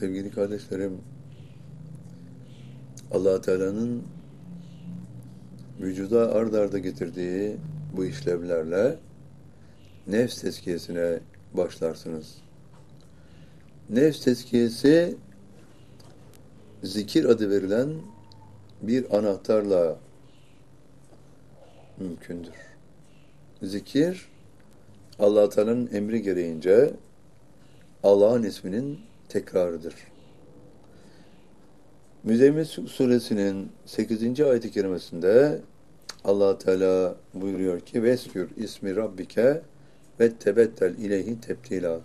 Sevgili kardeşlerim, Allah Teala'nın vücuda ard arda getirdiği bu işlevlerle nefs tezkiyesine başlarsınız. Nefs tezkiyesi zikir adı verilen bir anahtarla mümkündür. Zikir, Allah Teala'nın emri gereğince Allah'ın isminin tekrarıdır. Müzzemmil suresinin 8. ayet-i kerimesinde Allah Teala buyuruyor ki veskür ismi rabbike ve tebettel ileyhi tebtila.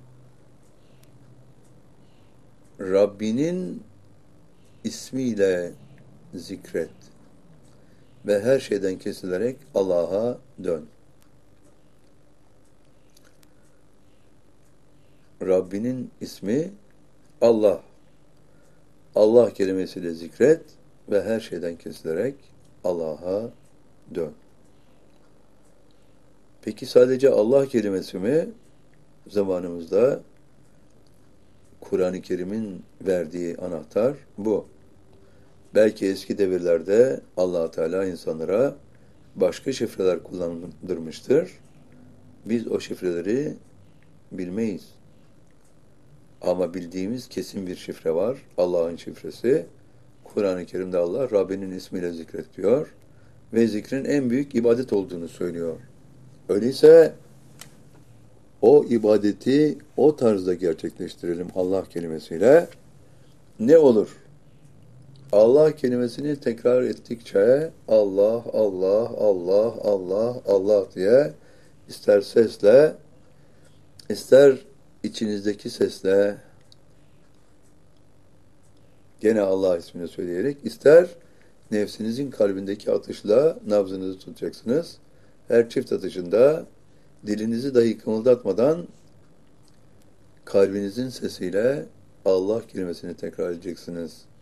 Rabbinin ismiyle zikret ve her şeyden kesilerek Allah'a dön. Rabbinin ismi Allah. Allah kelimesiyle zikret ve her şeyden kesilerek Allah'a dön. Peki sadece Allah kelimesi mi? Zamanımızda Kur'an-ı Kerim'in verdiği anahtar bu. Belki eski devirlerde Allah Teala insanlara başka şifreler kullandırmıştır. Biz o şifreleri bilmeyiz. Ama bildiğimiz kesin bir şifre var. Allah'ın şifresi. Kur'an-ı Kerim'de Allah Rabbinin ismiyle zikret diyor. Ve zikrin en büyük ibadet olduğunu söylüyor. Öyleyse o ibadeti o tarzda gerçekleştirelim Allah kelimesiyle. Ne olur? Allah kelimesini tekrar ettikçe Allah, Allah, Allah, Allah, Allah diye ister sesle, ister içinizdeki sesle gene Allah ismini söyleyerek, ister nefsinizin kalbindeki atışla nabzınızı tutacaksınız. Her çift atışında dilinizi dahi kımıldatmadan kalbinizin sesiyle Allah kelimesini tekrar edeceksiniz.